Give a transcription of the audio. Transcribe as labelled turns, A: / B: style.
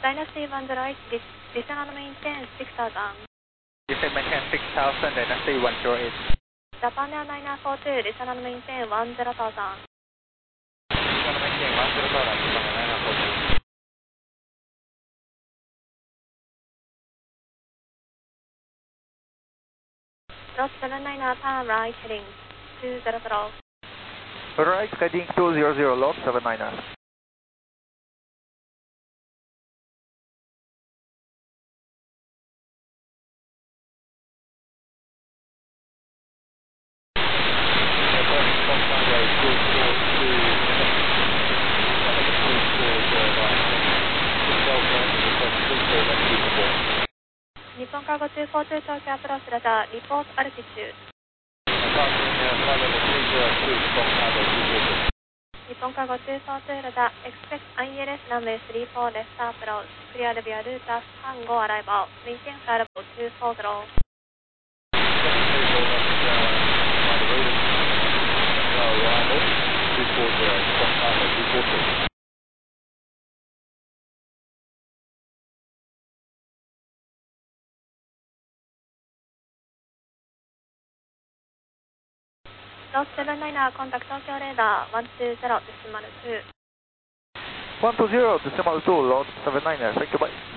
A: Dynasty 108, descend on maintain 6000.
B: Descend maintain 6000, Dynasty 108.
A: Japan Air 942, descend on maintain 10,000.
B: Descend on maintain 10,000, Japan Air 942.
A: Loss 79, turn right heading 200.
B: Right, heading 200, loss 79.
A: Nippon Cargo 242, Tokyo approach radar, report altitude. Nippon Cargo 242 radar, expect ILS runway 34 left approach, clear via route as Hango arrival, maintain flight level 240. Loss 79, contact Tokyo radar 120.2.
B: 120.2, loss 79, thank you, bye.